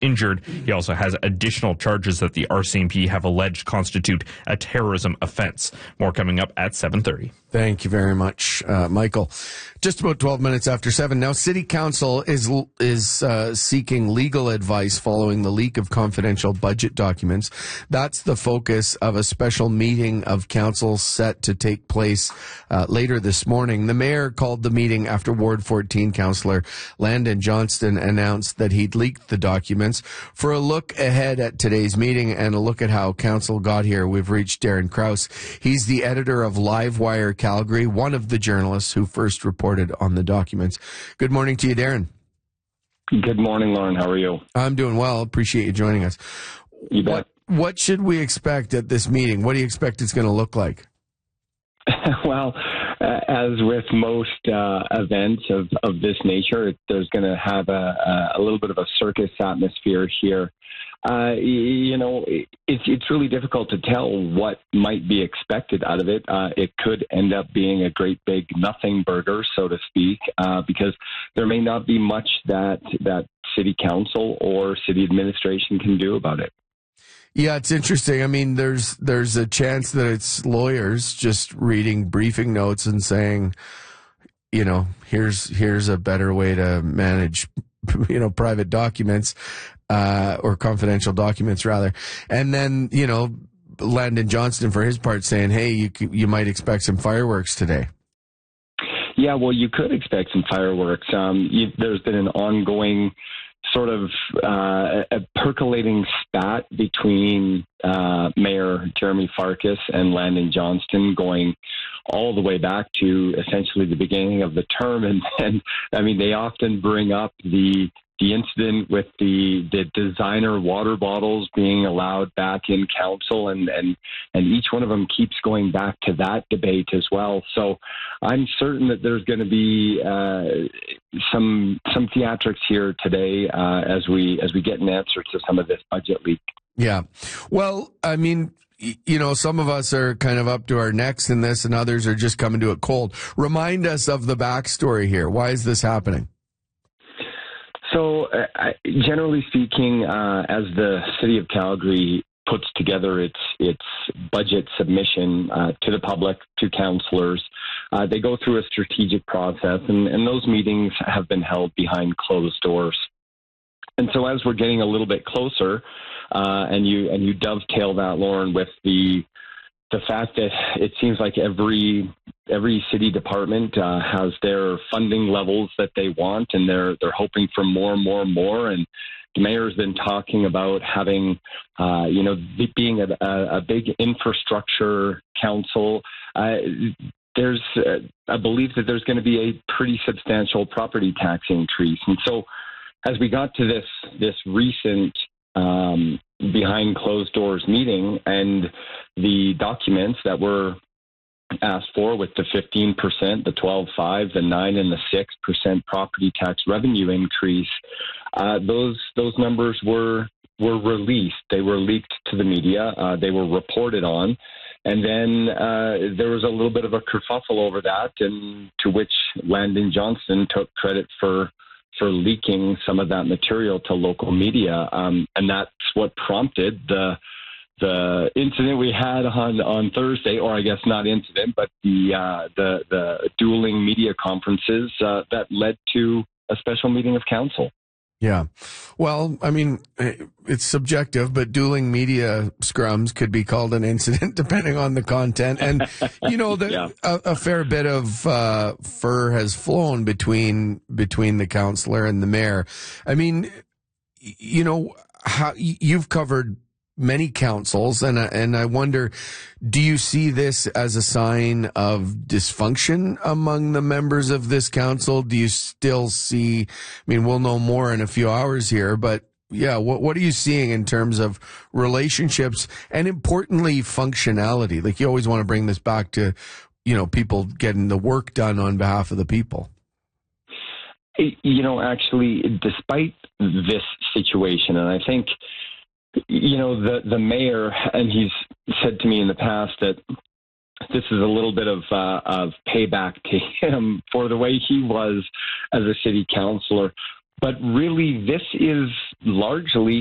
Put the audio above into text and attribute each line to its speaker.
Speaker 1: injured. He also has additional charges that the RCMP have alleged constitute a terrorism offense. More coming up at 7:30.
Speaker 2: Thank you very much, Michael. Just about 12 minutes after 7. Now, City Council is seeking legal advice following the leak of confidential budget documents. That's the focus of a special meeting of council set to take place later this morning. The mayor called the meeting after Ward 14 councillor Landon Johnston announced that he'd leaked the documents. For a look ahead at today's meeting and a look at how council got here, we've reached Darren Krause. He's the editor of Livewire Calgary, one of the journalists who first reported on the documents. Good morning to you, Darren.
Speaker 3: Good morning, Lauren. How are you?
Speaker 2: I'm doing well. Appreciate you joining us.
Speaker 3: You bet.
Speaker 2: What should we expect at this meeting? What do you expect it's going to look like?
Speaker 3: Well, as with most events of this nature, there's going to have a little bit of a circus atmosphere here. It's really difficult to tell what might be expected out of it. It could end up being a great big nothing burger, so to speak, because there may not be much that city council or city administration can do about it.
Speaker 2: Yeah, it's interesting. I mean, there's a chance that it's lawyers just reading briefing notes and saying, here's a better way to manage, private documents, or confidential documents rather. And then, Landon Johnston for his part saying, hey, you might expect some fireworks today.
Speaker 3: Yeah, well, you could expect some fireworks. There's been an ongoing sort of a percolating spat between Mayor Jeremy Farkas and Landon Johnston going all the way back to essentially the beginning of the term. And I mean, they often bring up the incident with the designer water bottles being allowed back in council, and each one of them keeps going back to that debate as well. So I'm certain that there's going to be some theatrics here today as we get an answer to some of this budget leak.
Speaker 2: Yeah. Well, I mean, some of us are kind of up to our necks in this and others are just coming to it cold. Remind us of the backstory here. Why is this happening?
Speaker 3: So, generally speaking, as the City of Calgary puts together its budget submission to the public, to councillors, they go through a strategic process, and those meetings have been held behind closed doors. And so as we're getting a little bit closer, and you dovetail that, Lauren, with the fact that it seems like every city department has their funding levels that they want, and they're hoping for more and more and more. And the mayor's been talking about having, being a big infrastructure council. There's a belief that there's going to be a pretty substantial property tax increase. And so as we got to this recent behind closed doors meeting and the documents that were asked for with the 15%, the 12.5%, the 9% and the 6% property tax revenue increase, those numbers were released. They were leaked to the media. They were reported on. And then there was a little bit of a kerfuffle over that, and to which Landon Johnston took credit for leaking some of that material to local media, and that's what prompted the incident we had on Thursday, or I guess not incident, but the dueling media conferences that led to a special meeting of council.
Speaker 2: Yeah. Well, I mean, it's subjective, but dueling media scrums could be called an incident depending on the content. And, a fair bit of fur has flown between the councillor and the mayor. I mean, how you've covered many councils, and I wonder, do you see this as a sign of dysfunction among the members of this council? Do you still see, I mean, we'll know more in a few hours here, but yeah, what are you seeing in terms of relationships and importantly functionality? Like, you always want to bring this back to, people getting the work done on behalf of the people.
Speaker 3: Actually, despite this situation, and I think, the mayor, and he's said to me in the past that this is a little bit of payback to him for the way he was as a city councillor. But really, this is largely